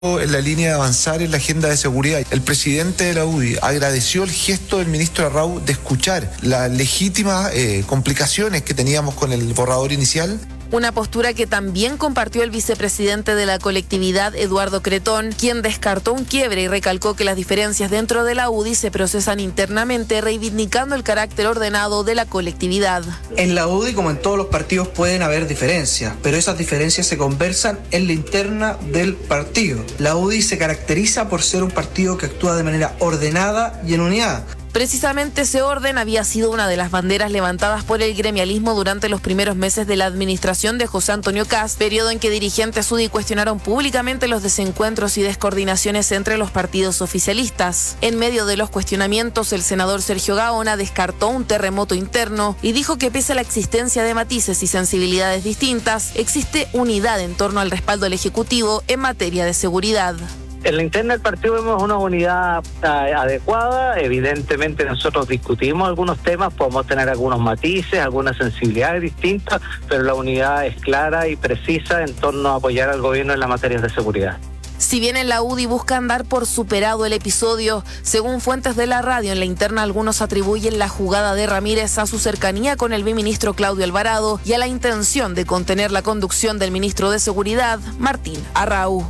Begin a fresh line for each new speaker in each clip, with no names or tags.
en la línea de avanzar en la agenda de seguridad. El presidente de la UDI agradeció el gesto del ministro Arrau de escuchar las legítimas complicaciones que teníamos con el borrador inicial.
Una postura que también compartió el vicepresidente de la colectividad, Eduardo Cretón, quien descartó un quiebre y recalcó que las diferencias dentro de la UDI se procesan internamente, reivindicando el carácter ordenado de la colectividad.
En la UDI, como en todos los partidos, pueden haber diferencias, pero esas diferencias se conversan en la interna del partido. La UDI se caracteriza por ser un partido que actúa de manera ordenada y en unidad.
Precisamente ese orden había sido una de las banderas levantadas por el gremialismo durante los primeros meses de la administración de José Antonio Kast, periodo en que dirigentes UDI cuestionaron públicamente los desencuentros y descoordinaciones entre los partidos oficialistas. En medio de los cuestionamientos, el senador Sergio Gaona descartó un terremoto interno y dijo que pese a la existencia de matices y sensibilidades distintas, existe unidad en torno al respaldo del Ejecutivo en materia de seguridad.
En la interna del partido vemos una unidad adecuada. Evidentemente nosotros discutimos algunos temas, podemos tener algunos matices, algunas sensibilidades distintas, pero la unidad es clara y precisa en torno a apoyar al gobierno en las materias de seguridad.
Si bien en la UDI buscan dar por superado el episodio, según fuentes de la radio, en la interna algunos atribuyen la jugada de Ramírez a su cercanía con el biministro Claudio Alvarado y a la intención de contener la conducción del ministro de Seguridad, Martín Arrau.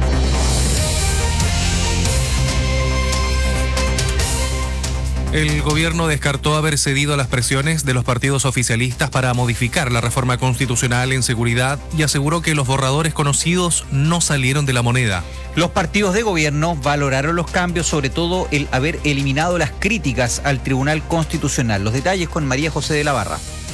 El gobierno descartó haber cedido a las presiones de los partidos oficialistas para modificar la reforma constitucional en seguridad y aseguró que los borradores conocidos no salieron de la moneda.
Los partidos de gobierno valoraron los cambios, sobre todo el haber eliminado las críticas al Tribunal Constitucional. Los detalles con María José de la Barra.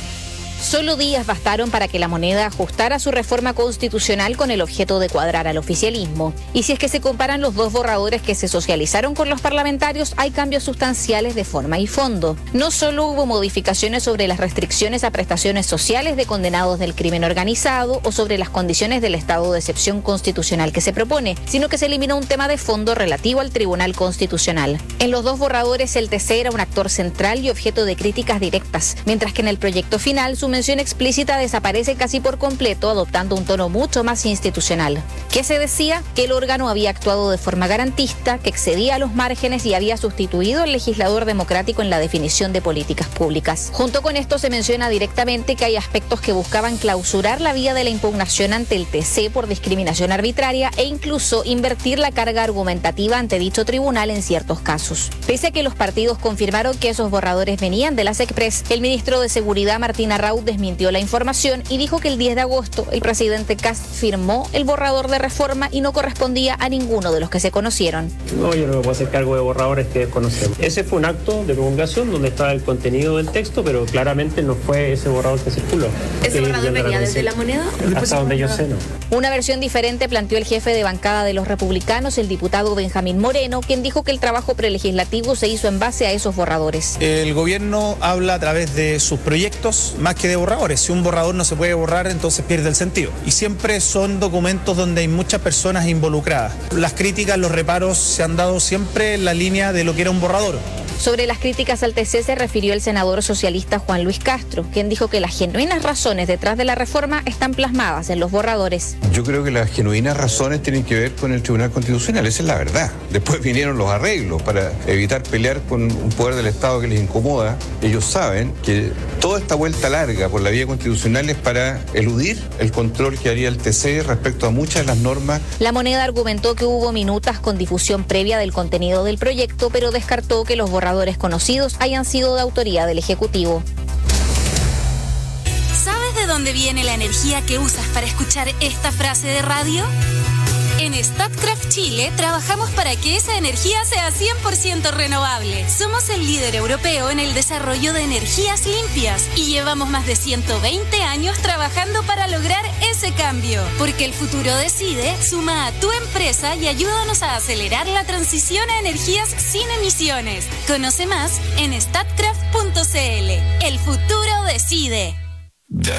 Solo días bastaron para que la moneda ajustara su reforma constitucional con el objeto de cuadrar al oficialismo. Y si es que se comparan los dos borradores que se socializaron con los parlamentarios, hay cambios sustanciales de forma y fondo. No solo hubo modificaciones sobre las restricciones a prestaciones sociales de condenados del crimen organizado o sobre las condiciones del estado de excepción constitucional que se propone, sino que se eliminó un tema de fondo relativo al Tribunal Constitucional. En los dos borradores el TC era un actor central y objeto de críticas directas, mientras que en el proyecto final su mención explícita desaparece casi por completo, adoptando un tono mucho más institucional. ¿Qué se decía? Que el órgano había actuado de forma garantista, que excedía a los márgenes y había sustituido al legislador democrático en la definición de políticas públicas. Junto con esto se menciona directamente que hay aspectos que buscaban clausurar la vía de la impugnación ante el TC por discriminación arbitraria e incluso invertir la carga argumentativa ante dicho tribunal en ciertos casos. Pese a que los partidos confirmaron que esos borradores venían de la SECPRES, el ministro de Seguridad, Martín Arrau, desmintió la información y dijo que el 10 de agosto el presidente Kast firmó el borrador de reforma y no correspondía a ninguno de los que se conocieron.
No, yo no me puedo hacer cargo de borradores que desconocemos. Ese fue un acto de promulgación donde estaba el contenido del texto, pero claramente no fue ese borrador que circuló.
¿Ese borrador venía desde la moneda?
Hasta donde yo sé, no.
Una versión diferente planteó el jefe de bancada de los republicanos, el diputado Benjamín Moreno, quien dijo que el trabajo prelegislativo se hizo en base a esos borradores.
El gobierno habla a través de sus proyectos más que de borradores. Si un borrador no se puede borrar, entonces pierde el sentido. Y siempre son documentos donde hay muchas personas involucradas. Las críticas, los reparos se han dado siempre en la línea de lo que era un borrador.
Sobre las críticas al TC se refirió el senador socialista Juan Luis Castro, quien dijo que las genuinas razones detrás de la reforma están plasmadas en los borradores.
Yo creo que las genuinas razones tienen que ver con el Tribunal Constitucional, esa es la verdad. Después vinieron los arreglos para evitar pelear con un poder del Estado que les incomoda. Ellos saben que toda esta vuelta larga por la vía constitucional es para eludir el control que haría el TC respecto a muchas de las normas.
La moneda argumentó que hubo minutas con difusión previa del contenido del proyecto, pero descartó que los borradores conocidos hayan sido de autoría del Ejecutivo.
¿Sabes de dónde viene la energía que usas para escuchar esta frase de radio? En Statkraft Chile trabajamos para que esa energía sea 100% renovable. Somos el líder europeo en el desarrollo de energías limpias y llevamos más de 120 años trabajando para lograr ese cambio. Porque el futuro decide, suma a tu empresa y ayúdanos a acelerar la transición a energías sin emisiones. Conoce más en statkraft.cl. El futuro decide.